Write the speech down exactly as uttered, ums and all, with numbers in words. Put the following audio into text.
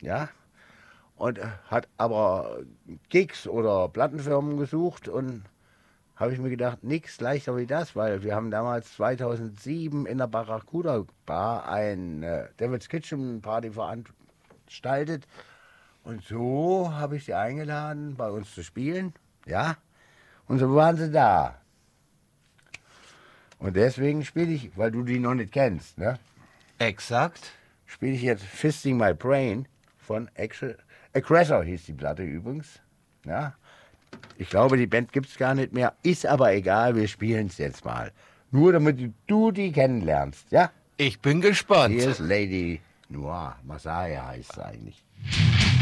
ja, und hat aber Gigs oder Plattenfirmen gesucht und habe ich mir gedacht, nichts leichter wie das, weil wir haben damals zweitausendsieben in der Barracuda Bar ein äh, Devil's Kitchen Party veranstaltet und so habe ich sie eingeladen, bei uns zu spielen, ja, und so waren sie da. Und deswegen spiele ich, weil du die noch nicht kennst, ne? Exakt. Spiele ich jetzt Fisting My Brain von Axel. Aggressor hieß die Platte übrigens. Ja? Ich glaube, die Band gibt es gar nicht mehr. Ist aber egal, wir spielen es jetzt mal. Nur damit du die kennenlernst, ja? Ich bin gespannt. Hier ist Lady Noir. Masaya heißt sie eigentlich.